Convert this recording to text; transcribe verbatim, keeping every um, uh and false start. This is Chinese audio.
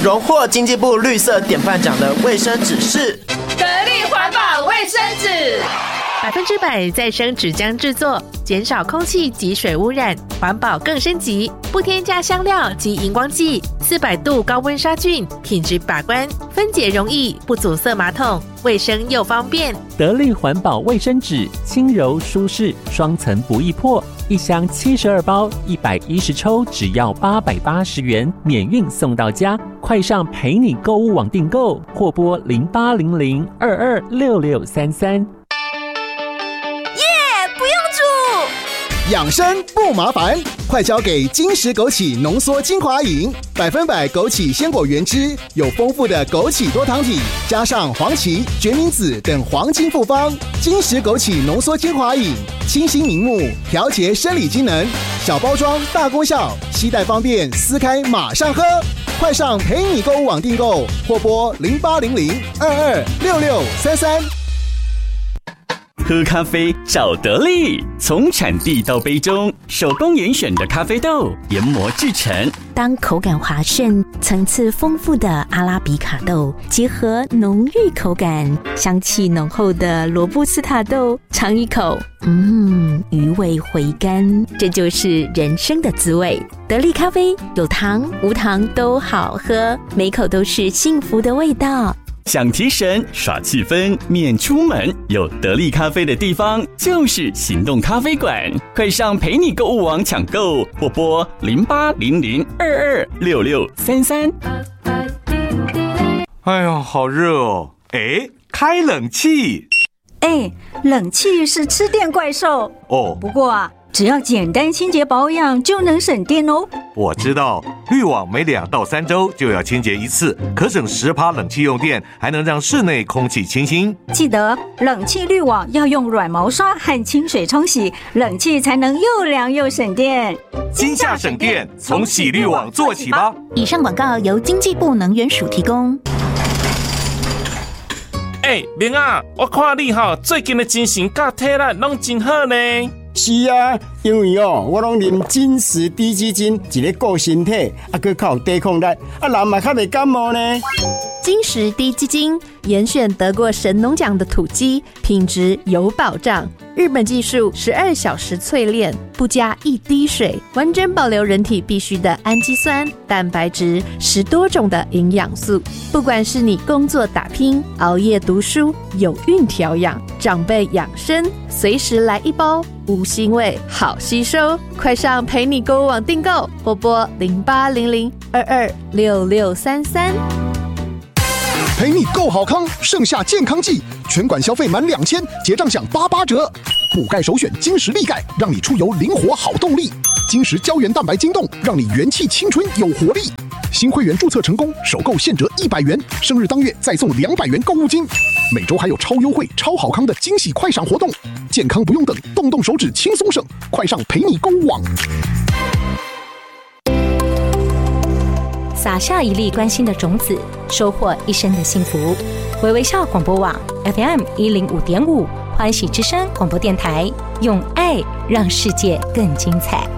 荣获经济部绿色典范奖的卫生纸是得力环保卫生纸， 百分之百再生纸浆制作，减少空气及水污染，环保更升级，不添加香料及荧光剂，四百度高温杀菌，品质把关，分解容易，不阻塞马桶，卫生又方便。 得力环保卫生纸，轻柔舒适，双层不易破，一箱七十二包，一百一十抽，只要八百八十元，免运送到家。快上陪你购物网订购，或拨零八零零二二六六三三。 养生不麻烦，快交给金石枸杞浓缩精华饮，百分百枸杞鲜果原汁，有丰富的枸杞多糖体，加上黄芪、决明子等黄金复方。金石枸杞浓缩精华饮，清新明目，调节生理机能，小包装大功效，携带方便，撕开马上喝。快上陪你购物网订购，或拨零八零零二二六六三三。 喝咖啡找得力，从产地到杯中，手工严选的咖啡豆研磨制成。 当口感滑顺、层次丰富的阿拉比卡豆结合浓郁口感、香气浓厚的罗布斯塔豆，尝一口，嗯，余味回甘，这就是人生的滋味。得力咖啡有糖无糖都好喝，每口都是幸福的味道。 想提神耍气氛免出门，有得力咖啡的地方就是行动咖啡馆。快上陪你购物网抢购，或拨零八零零二二六六三三。 哎呦，好热哦！哎，开冷气。 哎，冷气是吃电怪兽哦。 不过啊，只要简单清洁保养就能省电哦。 我知道，滤网每两到三周就要清洁一次，可省十趴冷气用电，还能让室内空气清新。 记得冷气滤网要用软毛刷和清水冲洗，冷气才能又凉又省电。 今夏省电，从洗滤网做起吧。 以上广告由经济部能源署提供。 哎，明啊，我看你哈最近的精神甲体力拢真好呢。 是啊，因为哦，我拢啉金石低基金，一个顾身体，啊，佮较有抵抗力，啊，人嘛较袂感冒呢。 金石低基金严选得过神农奖的土鸡，品质有保障。日本技术十二小时淬炼，不加一滴水，完整保留人体必需的氨基酸、蛋白质，十多种的营养素。不管是你工作打拼、熬夜读书、有孕调养、长辈养生，随时来一包，无腥味，好吸收。快上陪你购物网订购，或拨零八零零二二六六三三。 陪你购好康，盛夏健康季，全馆消费满两千，结账享八八折。补钙首选金石力钙，让你出游灵活好动力。金石胶原蛋白晶冻，让你元气青春有活力。新会员注册成功，首购现折一百元，生日当月再送两百元购物金。每周还有超优惠、超好康的惊喜快闪活动，健康不用等，动动手指轻松省。快上陪你购物网。 撒下一粒关心的种子，收获一生的幸福。微微笑广播网 F M 一零五点五，欢喜之声广播电台，用爱让世界更精彩。